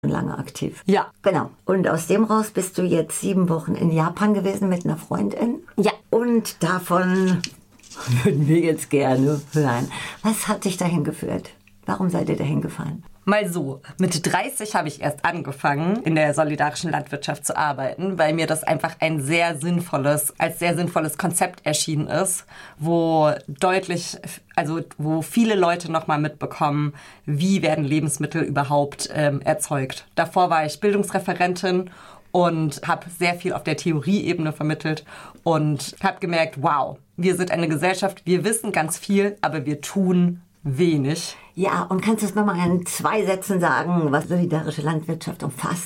lange aktiv. Ja. Genau. Und aus dem raus bist du jetzt 7 Wochen in Japan gewesen mit einer Freundin. Ja. Und davon würden wir jetzt gerne hören. Was hat dich dahin geführt? Warum seid ihr dahin gefahren? Mal so, mit 30 habe ich erst angefangen, in der solidarischen Landwirtschaft zu arbeiten, weil mir das einfach als sehr sinnvolles Konzept erschienen ist, wo viele Leute nochmal mitbekommen, wie werden Lebensmittel überhaupt erzeugt. Davor war ich Bildungsreferentin und habe sehr viel auf der Theorieebene vermittelt und habe gemerkt, wow, wir sind eine Gesellschaft, wir wissen ganz viel, aber wir tun wenig. Ja, und kannst du es nochmal in 2 Sätzen sagen, was solidarische Landwirtschaft umfasst?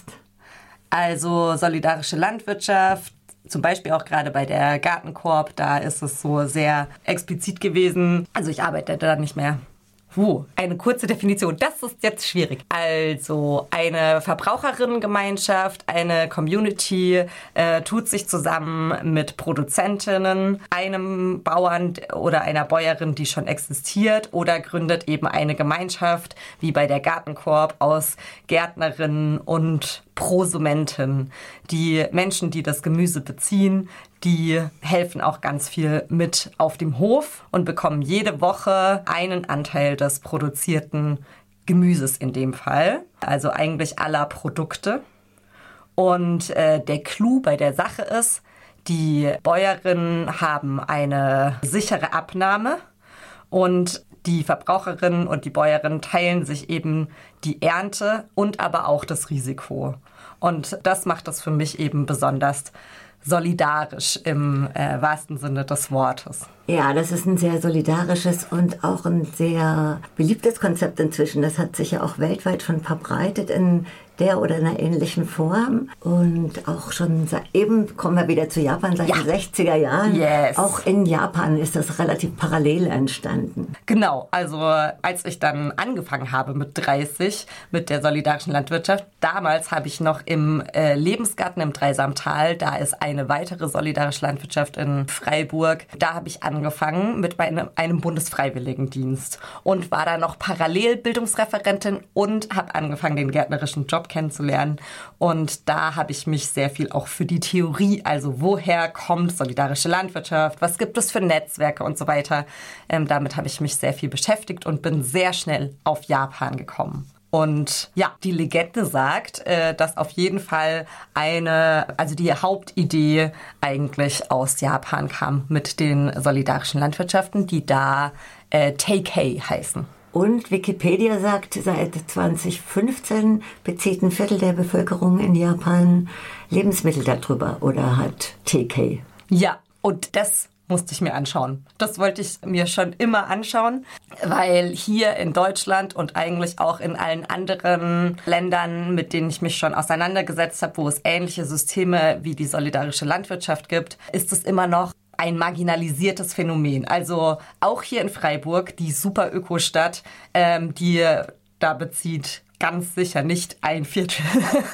Also solidarische Landwirtschaft, zum Beispiel auch gerade bei der Gartenkorb, da ist es so sehr explizit gewesen. Also ich arbeite da nicht mehr. Eine kurze Definition, das ist jetzt schwierig. Also eine Verbraucherinnengemeinschaft, eine Community tut sich zusammen mit Produzentinnen, einem Bauern oder einer Bäuerin, die schon existiert, oder gründet eben eine Gemeinschaft, wie bei der Gartenkorb, aus Gärtnerinnen und Prosumenten. Die Menschen, die das Gemüse beziehen, die helfen auch ganz viel mit auf dem Hof und bekommen jede Woche einen Anteil des produzierten Gemüses in dem Fall, also eigentlich aller Produkte. Und der Clou bei der Sache ist, die Bäuerinnen haben eine sichere Abnahme und die Verbraucherinnen und die Bäuerinnen teilen sich eben die Ernte und aber auch das Risiko. Und das macht das für mich eben besonders solidarisch im wahrsten Sinne des Wortes. Ja, das ist ein sehr solidarisches und auch ein sehr beliebtes Konzept inzwischen. Das hat sich ja auch weltweit schon verbreitet in der oder einer ähnlichen Form. Und auch schon, eben kommen wir wieder zu Japan, seit den 60er Jahren. Yes. Auch in Japan ist das relativ parallel entstanden. Genau, also als ich dann angefangen habe mit 30, mit der solidarischen Landwirtschaft, damals habe ich noch im Lebensgarten im Dreisamtal, da ist eine weitere solidarische Landwirtschaft in Freiburg, da habe ich angefangen mit einem Bundesfreiwilligendienst und war da noch parallel Bildungsreferentin und habe angefangen, den gärtnerischen Job kennenzulernen. Und da habe ich mich sehr viel auch für die Theorie, also woher kommt solidarische Landwirtschaft, was gibt es für Netzwerke und so weiter. Damit habe ich mich sehr viel beschäftigt und bin sehr schnell auf Japan gekommen. Und ja, die Legende sagt, dass auf jeden Fall die Hauptidee eigentlich aus Japan kam mit den solidarischen Landwirtschaften, die da Teikei heißen. Und Wikipedia sagt, seit 2015 bezieht ein Viertel der Bevölkerung in Japan Lebensmittel darüber oder hat Teikei. Ja, und das musste ich mir anschauen. Das wollte ich mir schon immer anschauen, weil hier in Deutschland und eigentlich auch in allen anderen Ländern, mit denen ich mich schon auseinandergesetzt habe, wo es ähnliche Systeme wie die solidarische Landwirtschaft gibt, ist es immer noch ein marginalisiertes Phänomen. Also auch hier in Freiburg, die super Ökostadt, die da bezieht ganz sicher nicht ein Viertel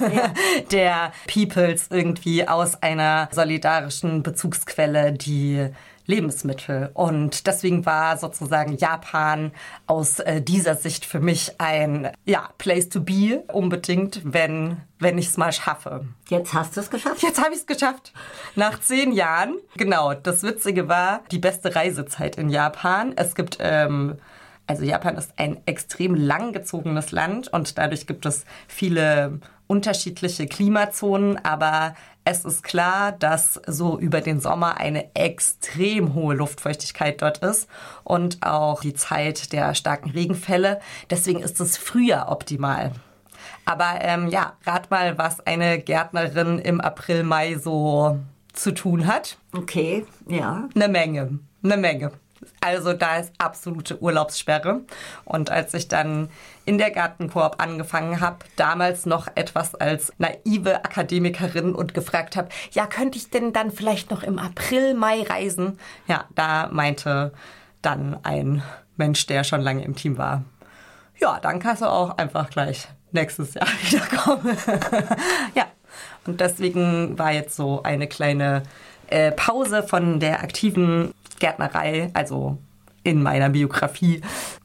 der Peoples irgendwie aus einer solidarischen Bezugsquelle die Lebensmittel. Und deswegen war sozusagen Japan aus dieser Sicht für mich ein Place to be unbedingt, wenn ich es mal schaffe. Jetzt hast du es geschafft? Jetzt habe ich es geschafft. Nach 10 Jahren. Genau, das Witzige war die beste Reisezeit in Japan. Es gibt Japan ist ein extrem langgezogenes Land und dadurch gibt es viele unterschiedliche Klimazonen, aber es ist klar, dass so über den Sommer eine extrem hohe Luftfeuchtigkeit dort ist und auch die Zeit der starken Regenfälle. Deswegen ist das Frühjahr optimal. Aber rat mal, was eine Gärtnerin im April, Mai so zu tun hat. Okay, ja. Eine Menge. Also da ist absolute Urlaubssperre. Und als ich dann in der Gartenkorb angefangen habe, damals noch etwas als naive Akademikerin und gefragt habe, ja, könnte ich denn dann vielleicht noch im April, Mai reisen? Ja, da meinte dann ein Mensch, der schon lange im Team war, ja, dann kannst du auch einfach gleich nächstes Jahr wiederkommen. Ja, und deswegen war jetzt so eine kleine Pause von der aktiven Gärtnerei, also in meiner Biografie,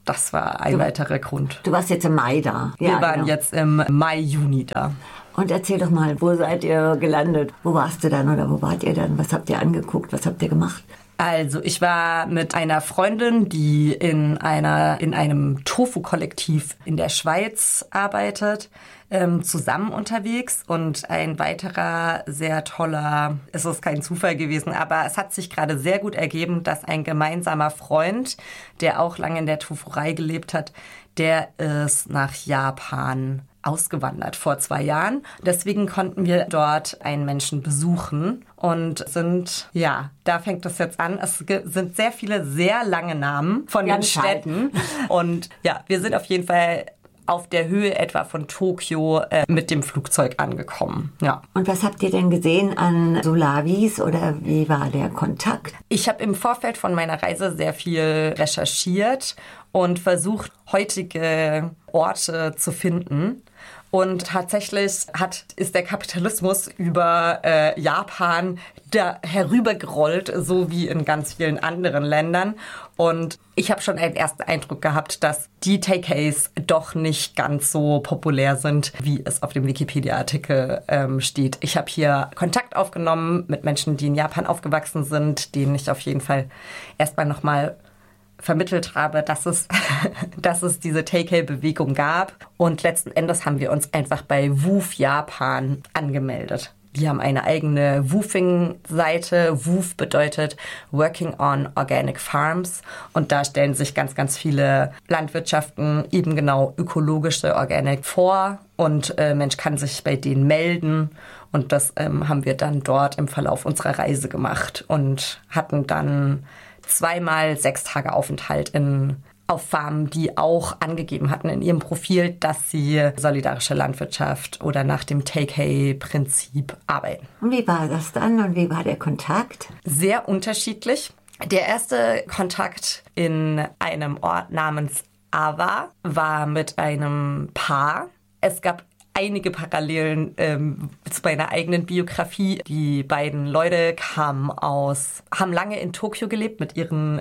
das war ein weiterer Grund. Du warst jetzt im Mai da. Wir waren jetzt im Mai, Juni da. Und erzähl doch mal, wo seid ihr gelandet? Wo warst du dann oder wo wart ihr dann? Was habt ihr angeguckt? Was habt ihr gemacht? Also ich war mit einer Freundin, die in einem Tofu-Kollektiv in der Schweiz arbeitet, zusammen unterwegs. Und ein weiterer sehr toller, es ist kein Zufall gewesen, aber es hat sich gerade sehr gut ergeben, dass ein gemeinsamer Freund, der auch lange in der Tofuerei gelebt hat, der ist nach Japan ausgewandert vor 2 Jahren. Deswegen konnten wir dort einen Menschen besuchen und da fängt es jetzt an. Es sind sehr viele, sehr lange Namen von den Städten. Und ja, wir sind auf jeden Fall auf der Höhe etwa von Tokio mit dem Flugzeug angekommen. Ja. Und was habt ihr denn gesehen an Solavis oder wie war der Kontakt? Ich habe im Vorfeld von meiner Reise sehr viel recherchiert und versucht, heutige Orte zu finden. Und tatsächlich ist der Kapitalismus über Japan da herübergerollt, so wie in ganz vielen anderen Ländern. Und ich habe schon einen ersten Eindruck gehabt, dass die Takeaways doch nicht ganz so populär sind, wie es auf dem Wikipedia-Artikel steht. Ich habe hier Kontakt aufgenommen mit Menschen, die in Japan aufgewachsen sind, denen ich auf jeden Fall erstmal nochmal vermittelt habe, dass es diese Takeaway-Bewegung gab. Und letzten Endes haben wir uns einfach bei WWOOF Japan angemeldet. Die haben eine eigene WWOOFing-Seite. WWOOF bedeutet Working on Organic Farms. Und da stellen sich ganz, ganz viele Landwirtschaften eben genau ökologische Organic vor. Und Mensch kann sich bei denen melden. Und das haben wir dann dort im Verlauf unserer Reise gemacht und hatten dann 2-mal 6 Tage Aufenthalt auf Farmen, die auch angegeben hatten in ihrem Profil, dass sie solidarische Landwirtschaft oder nach dem Take-Hay-Prinzip arbeiten. Und wie war das dann und wie war der Kontakt? Sehr unterschiedlich. Der erste Kontakt in einem Ort namens Awa war mit einem Paar. Es gab einige Parallelen zu meiner eigenen Biografie. Die beiden Leute haben lange in Tokio gelebt mit ihren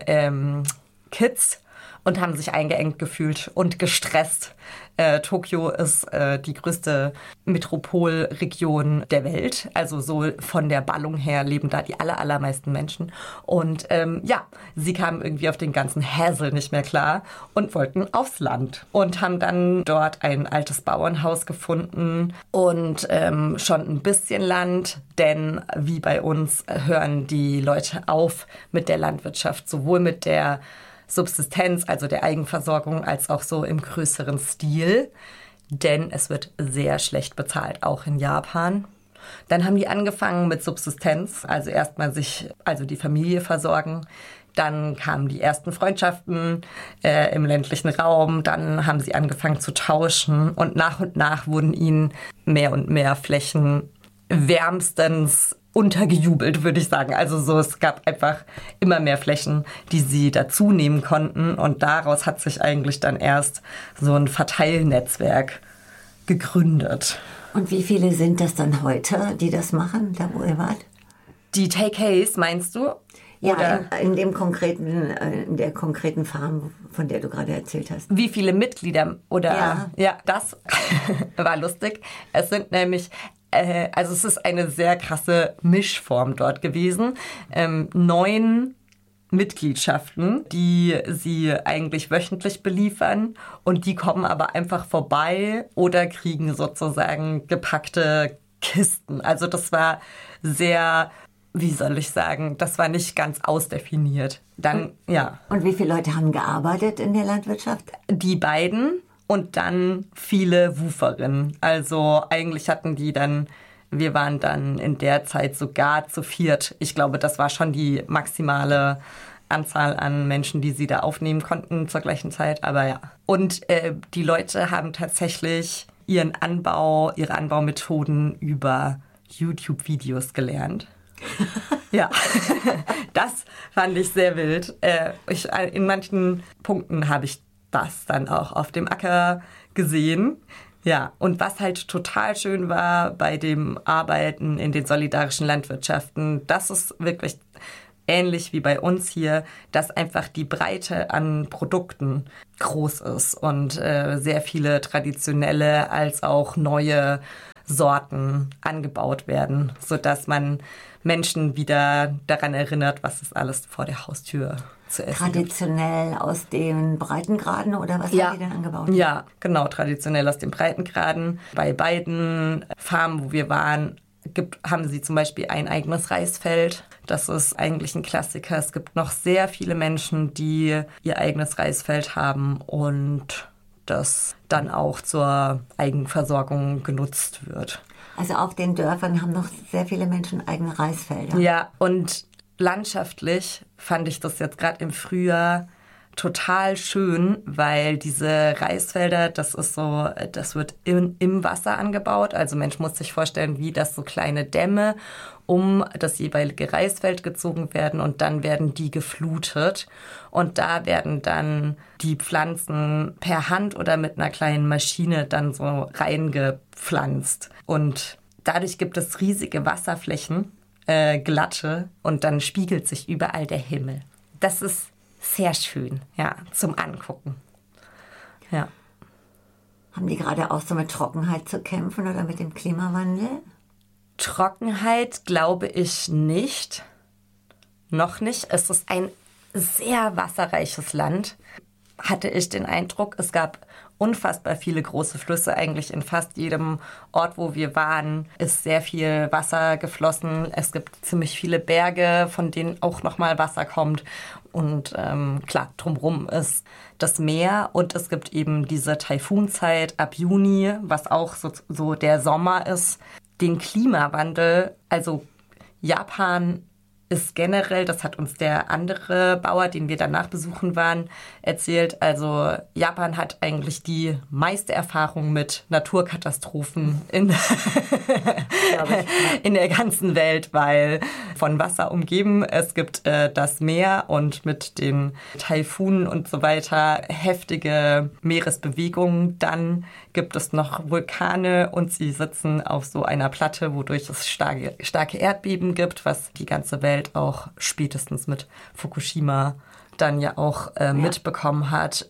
Kids und haben sich eingeengt gefühlt und gestresst. Tokio ist die größte Metropolregion der Welt. Also so von der Ballung her leben da die allermeisten Menschen. Und sie kamen irgendwie auf den ganzen Hassel nicht mehr klar und wollten aufs Land. Und haben dann dort ein altes Bauernhaus gefunden und schon ein bisschen Land. Denn wie bei uns hören die Leute auf mit der Landwirtschaft, sowohl mit der Subsistenz, also der Eigenversorgung, als auch so im größeren Stil. Denn es wird sehr schlecht bezahlt, auch in Japan. Dann haben die angefangen mit Subsistenz, also erstmal die Familie versorgen. Dann kamen die ersten Freundschaften im ländlichen Raum. Dann haben sie angefangen zu tauschen. Und nach wurden ihnen mehr und mehr Flächen wärmstens untergejubelt, würde ich sagen. Also es gab einfach immer mehr Flächen, die sie dazu nehmen konnten. Und daraus hat sich eigentlich dann erst so ein Verteilnetzwerk gegründet. Und wie viele sind das dann heute, die das machen, da wo ihr wart? Die Take-Hays, meinst du? Ja, in der konkreten Farm, von der du gerade erzählt hast. Wie viele Mitglieder? Ja, das war lustig. Es sind nämlich es ist eine sehr krasse Mischform dort gewesen. 9 Mitgliedschaften, die sie eigentlich wöchentlich beliefern und die kommen aber einfach vorbei oder kriegen sozusagen gepackte Kisten. Also das war sehr, wie soll ich sagen, das war nicht ganz ausdefiniert. Dann, ja. Und wie viele Leute haben gearbeitet in der Landwirtschaft? Die beiden. Und dann viele Wuferinnen. Also eigentlich wir waren dann in der Zeit sogar zu 4. Ich glaube, das war schon die maximale Anzahl an Menschen, die sie da aufnehmen konnten zur gleichen Zeit. Aber ja. Und die Leute haben tatsächlich ihre Anbaumethoden über YouTube-Videos gelernt. Ja, das fand ich sehr wild. In manchen Punkten habe ich das dann auch auf dem Acker gesehen. Ja, und was halt total schön war bei dem Arbeiten in den solidarischen Landwirtschaften, das ist wirklich ähnlich wie bei uns hier, dass einfach die Breite an Produkten groß ist und sehr viele traditionelle als auch neue Sorten angebaut werden, sodass man Menschen wieder daran erinnert, was es alles vor der Haustür zu essen traditionell gibt. Aus den Breitengraden oder was haben die denn angebaut? Ja, genau, traditionell aus den Breitengraden. Bei beiden Farmen, wo wir waren, haben sie zum Beispiel ein eigenes Reisfeld. Das ist eigentlich ein Klassiker. Es gibt noch sehr viele Menschen, die ihr eigenes Reisfeld haben und das dann auch zur Eigenversorgung genutzt wird. Also auf den Dörfern haben noch sehr viele Menschen eigene Reisfelder. Ja, und landschaftlich fand ich das jetzt gerade im Frühjahr total schön, weil diese Reisfelder, das wird im Wasser angebaut. Also Mensch muss sich vorstellen, wie das so kleine Dämme um das jeweilige Reisfeld gezogen werden und dann werden die geflutet. Und da werden dann die Pflanzen per Hand oder mit einer kleinen Maschine dann so reingepflanzt. Und dadurch gibt es riesige Wasserflächen, glatte, und dann spiegelt sich überall der Himmel. Das ist sehr schön, ja, zum Angucken. Ja. Haben die gerade auch so mit Trockenheit zu kämpfen oder mit dem Klimawandel? Trockenheit glaube ich nicht. Noch nicht. Es ist ein sehr wasserreiches Land. Hatte ich den Eindruck, es gab unfassbar viele große Flüsse. Eigentlich in fast jedem Ort, wo wir waren, ist sehr viel Wasser geflossen. Es gibt ziemlich viele Berge, von denen auch nochmal Wasser kommt. Und klar, drumherum ist das Meer. Und es gibt eben diese Taifunzeit ab Juni, was auch so der Sommer ist. Den Klimawandel, also Japan ist generell, das hat uns der andere Bauer, den wir danach besuchen waren, erzählt. Also Japan hat eigentlich die meiste Erfahrung mit Naturkatastrophen in der ganzen Welt, weil von Wasser umgeben, es gibt das Meer und mit den Taifunen und so weiter heftige Meeresbewegungen. Dann gibt es noch Vulkane und sie sitzen auf so einer Platte, wodurch es starke Erdbeben gibt, was die ganze Welt auch spätestens mit Fukushima dann ja auch mitbekommen hat,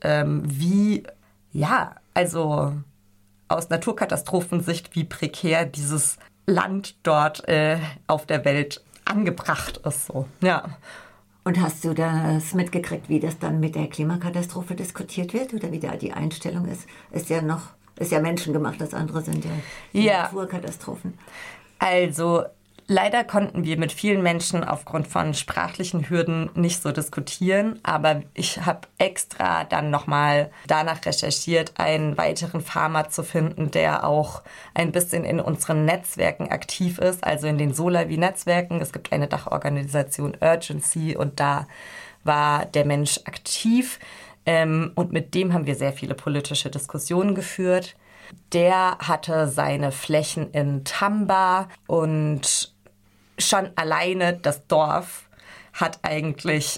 also aus Naturkatastrophensicht, wie prekär dieses Land dort auf der Welt angebracht ist. So. Ja. Und hast du das mitgekriegt, wie das dann mit der Klimakatastrophe diskutiert wird oder wie da die Einstellung ist? Ist ja menschengemacht, das andere sind ja Naturkatastrophen. Also leider konnten wir mit vielen Menschen aufgrund von sprachlichen Hürden nicht so diskutieren, aber ich habe extra dann nochmal danach recherchiert, einen weiteren Farmer zu finden, der auch ein bisschen in unseren Netzwerken aktiv ist, also in den Solavi-Netzwerken. Es gibt eine Dachorganisation Urgency und da war der Mensch aktiv und mit dem haben wir sehr viele politische Diskussionen geführt. Der hatte seine Flächen in Tamba und schon alleine das Dorf hat eigentlich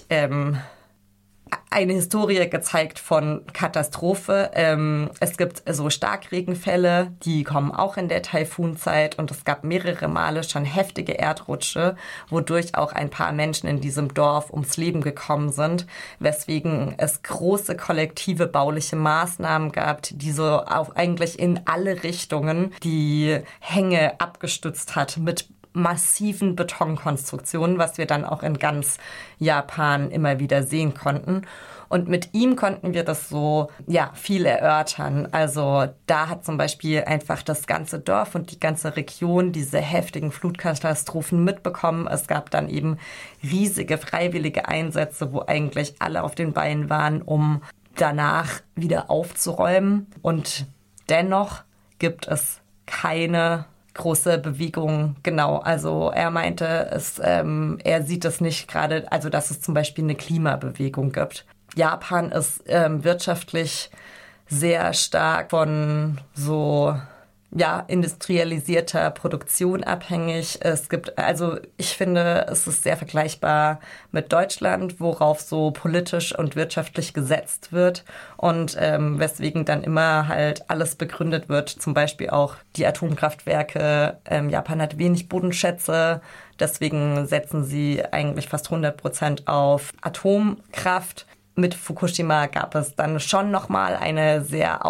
eine Historie gezeigt von Katastrophe. Es gibt so Starkregenfälle, die kommen auch in der Taifunzeit und es gab mehrere Male schon heftige Erdrutsche, wodurch auch ein paar Menschen in diesem Dorf ums Leben gekommen sind, weswegen es große kollektive bauliche Maßnahmen gab, die so auch eigentlich in alle Richtungen die Hänge abgestützt hat mit massiven Betonkonstruktionen, was wir dann auch in ganz Japan immer wieder sehen konnten. Und mit ihm konnten wir das so, viel erörtern. Also da hat zum Beispiel einfach das ganze Dorf und die ganze Region diese heftigen Flutkatastrophen mitbekommen. Es gab dann eben riesige freiwillige Einsätze, wo eigentlich alle auf den Beinen waren, um danach wieder aufzuräumen. Und dennoch gibt es keine große Bewegung, genau. Also er meinte, er sieht es nicht gerade, also dass es zum Beispiel eine Klimabewegung gibt. Japan ist wirtschaftlich sehr stark von so industrialisierter Produktion abhängig. Ich finde, es ist sehr vergleichbar mit Deutschland, worauf so politisch und wirtschaftlich gesetzt wird und weswegen dann immer halt alles begründet wird. Zum Beispiel auch die Atomkraftwerke. Japan hat wenig Bodenschätze, deswegen setzen sie eigentlich fast 100% auf Atomkraft. Mit Fukushima gab es dann schon nochmal eine sehr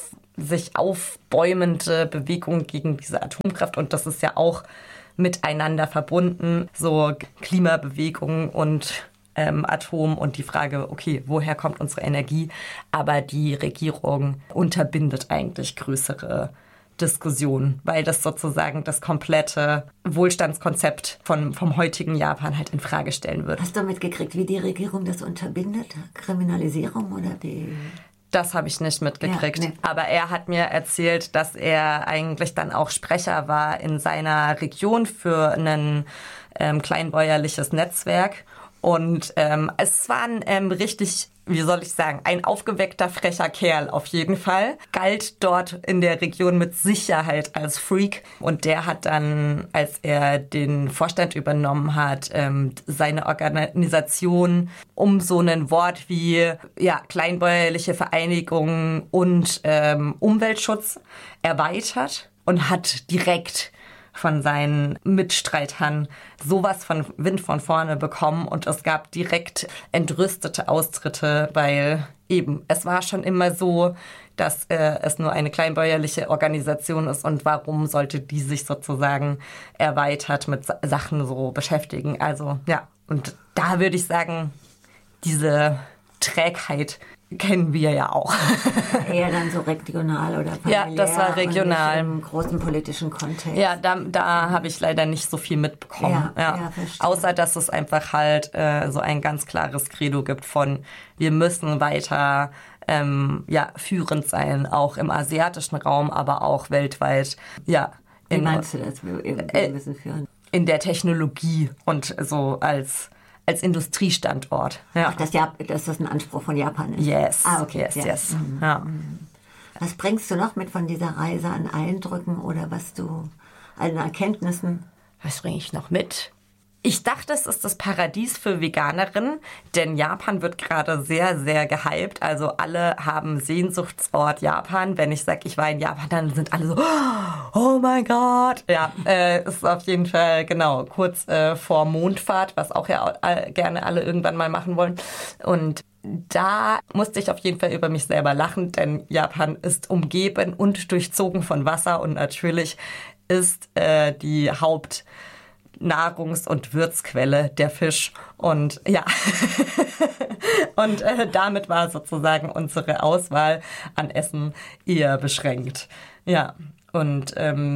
sich aufbäumende Bewegung gegen diese Atomkraft und das ist ja auch miteinander verbunden, so Klimabewegung und Atom und die Frage, okay, woher kommt unsere Energie? Aber die Regierung unterbindet eigentlich größere Diskussionen, weil das sozusagen das komplette Wohlstandskonzept vom heutigen Japan halt in Frage stellen wird. Hast du mitgekriegt, wie die Regierung das unterbindet? Kriminalisierung oder wie? Das habe ich nicht mitgekriegt. Ja, nee. Aber er hat mir erzählt, dass er eigentlich dann auch Sprecher war in seiner Region für ein kleinbäuerliches Netzwerk. Und es war ein richtig, wie soll ich sagen, ein aufgeweckter, frecher Kerl auf jeden Fall. Galt dort in der Region mit Sicherheit als Freak. Und der hat dann, als er den Vorstand übernommen hat, seine Organisation um so ein Wort wie kleinbäuerliche Vereinigung und Umweltschutz erweitert und hat direkt von seinen Mitstreitern sowas von Wind von vorne bekommen und es gab direkt entrüstete Austritte, weil eben, es war schon immer so, dass es nur eine kleinbäuerliche Organisation ist und warum sollte die sich sozusagen erweitert mit Sachen so beschäftigen. Also ja, und da würde ich sagen, diese Trägheit kennen wir ja auch. Eher dann so regional oder familiär. Ja, das war regional. Und nicht im großen politischen Kontext. Ja, da habe ich leider nicht so viel mitbekommen. Ja, verstehe. Außer, dass es einfach halt so ein ganz klares Credo gibt von, wir müssen weiter führend sein, auch im asiatischen Raum, aber auch weltweit. Ja, Wie meinst du das? Wir müssen führen. In der Technologie und so als Industriestandort. Ja. Ach, dass das ein Anspruch von Japan ist? Yes. Okay. Yes. Mhm. Ja. Was bringst du noch mit von dieser Reise an Eindrücken oder was du an Erkenntnissen? Was bringe ich noch mit? Ich dachte, es ist das Paradies für Veganerinnen, denn Japan wird gerade sehr, sehr gehypt. Also alle haben Sehnsuchtsort Japan. Wenn ich sage, ich war in Japan, dann sind alle so, oh mein Gott. Ja, ist auf jeden Fall, genau, kurz vor Mondfahrt, was auch ja gerne alle irgendwann mal machen wollen. Und da musste ich auf jeden Fall über mich selber lachen, denn Japan ist umgeben und durchzogen von Wasser und natürlich ist die Hauptnahrungs- und Würzquelle der Fisch. Und ja, und damit war sozusagen unsere Auswahl an Essen eher beschränkt. Ja, und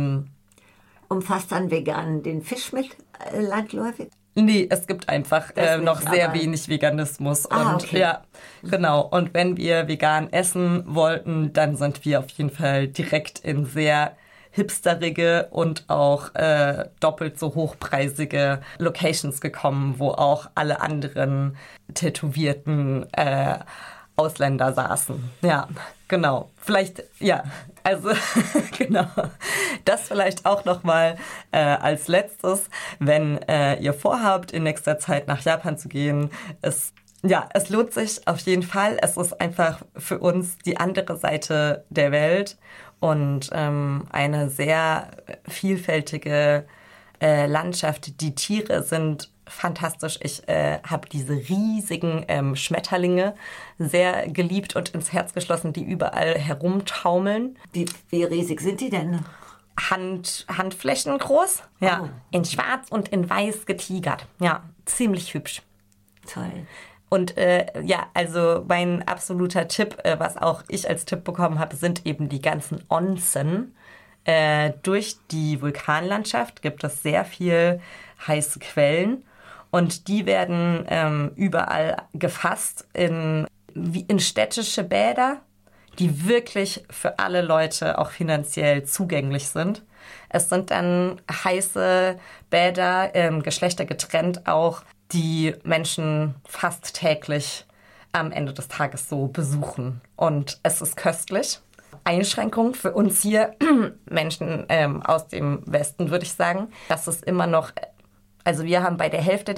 umfasst dann vegan den Fisch mit landläufig? Nee, es gibt einfach noch sehr wenig Veganismus. Und okay. Ja, genau. Und wenn wir vegan essen wollten, dann sind wir auf jeden Fall direkt in sehr hipsterige und auch doppelt so hochpreisige Locations gekommen, wo auch alle anderen tätowierten Ausländer saßen. Ja, genau. Vielleicht, ja, also genau. Das vielleicht auch nochmal als letztes, wenn ihr vorhabt, in nächster Zeit nach Japan zu gehen. Es lohnt sich auf jeden Fall. Es ist einfach für uns die andere Seite der Welt und eine sehr vielfältige Landschaft. Die Tiere sind fantastisch. Ich habe diese riesigen Schmetterlinge sehr geliebt und ins Herz geschlossen, die überall herumtaumeln. Wie riesig sind die denn? Handflächen groß, ja, Oh. in schwarz und in weiß getigert. Ja, ziemlich hübsch. Toll. Und also mein absoluter Tipp, was auch ich als Tipp bekommen habe, sind eben die ganzen Onsen. Durch die Vulkanlandschaft gibt es sehr viel heiße Quellen und die werden überall gefasst in städtische Bäder, die wirklich für alle Leute auch finanziell zugänglich sind. Es sind dann heiße Bäder, Geschlechter getrennt auch, die Menschen fast täglich am Ende des Tages so besuchen. Und es ist köstlich. Einschränkung für uns hier Menschen aus dem Westen, würde ich sagen, dass es immer noch, also wir haben bei der Hälfte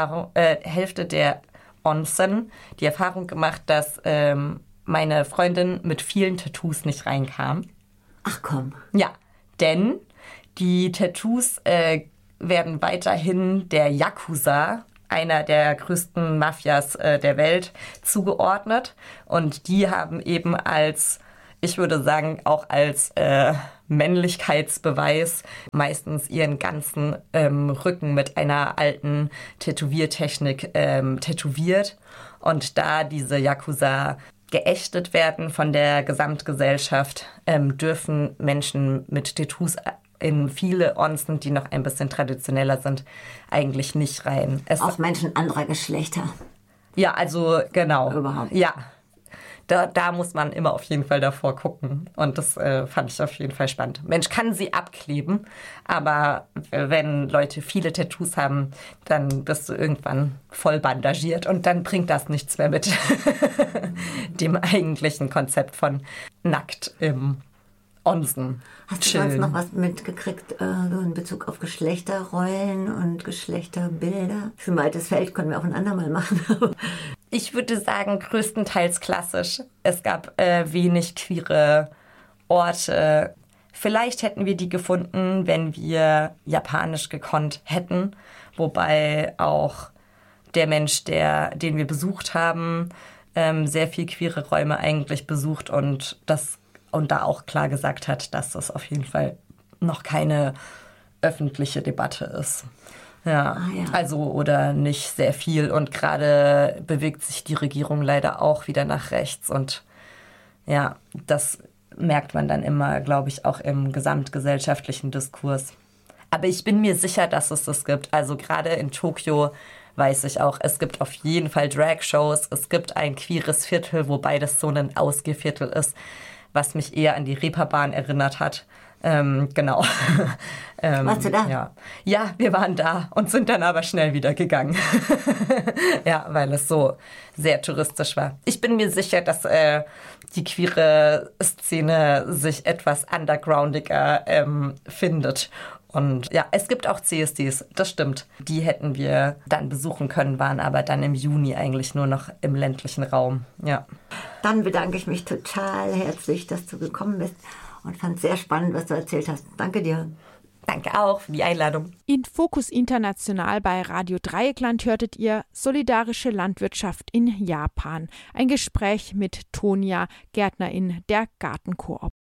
der Onsen die Erfahrung gemacht, dass meine Freundin mit vielen Tattoos nicht reinkam. Ach komm. Ja, denn die Tattoos werden weiterhin der Yakuza, einer der größten Mafias der Welt, zugeordnet. Und die haben eben als, ich würde sagen, auch als Männlichkeitsbeweis meistens ihren ganzen Rücken mit einer alten Tätowiertechnik tätowiert. Und da diese Yakuza geächtet werden von der Gesamtgesellschaft, dürfen Menschen mit Tattoos in viele Onsen, die noch ein bisschen traditioneller sind, eigentlich nicht rein. Auch Menschen anderer Geschlechter. Ja, also genau. Überhaupt. Ja, da muss man immer auf jeden Fall davor gucken. Und das fand ich auf jeden Fall spannend. Mensch, kann sie abkleben, aber wenn Leute viele Tattoos haben, dann bist du irgendwann voll bandagiert und dann bringt das nichts mehr mit dem eigentlichen Konzept von nackt im Onsen. Hast du sonst noch was mitgekriegt in Bezug auf Geschlechterrollen und Geschlechterbilder? Für ein weites Feld können wir auch ein andermal machen. Ich würde sagen, größtenteils klassisch. Es gab wenig queere Orte. Vielleicht hätten wir die gefunden, wenn wir japanisch gekonnt hätten. Wobei auch der Mensch, den wir besucht haben, sehr viel queere Räume eigentlich besucht und da auch klar gesagt hat, dass das auf jeden Fall noch keine öffentliche Debatte ist. Ja, also oder nicht sehr viel. Und gerade bewegt sich die Regierung leider auch wieder nach rechts. Und ja, das merkt man dann immer, glaube ich, auch im gesamtgesellschaftlichen Diskurs. Aber ich bin mir sicher, dass es das gibt. Also gerade in Tokio weiß ich auch, es gibt auf jeden Fall Drag-Shows. Es gibt ein queeres Viertel, wobei das so ein Ausgehviertel ist, was mich eher an die Reeperbahn erinnert hat. Genau. Warst du da? Ja, wir waren da und sind dann aber schnell wieder gegangen. Ja, weil es so sehr touristisch war. Ich bin mir sicher, dass die queere Szene sich etwas undergroundiger findet. Und ja, es gibt auch CSDs, das stimmt. Die hätten wir dann besuchen können, waren aber dann im Juni eigentlich nur noch im ländlichen Raum. Ja. Dann bedanke ich mich total herzlich, dass du gekommen bist und fand es sehr spannend, was du erzählt hast. Danke dir. Danke auch für die Einladung. In Fokus International bei Radio Dreieckland hörtet ihr Solidarische Landwirtschaft in Japan. Ein Gespräch mit Tonia, Gärtnerin der Gartenkoop.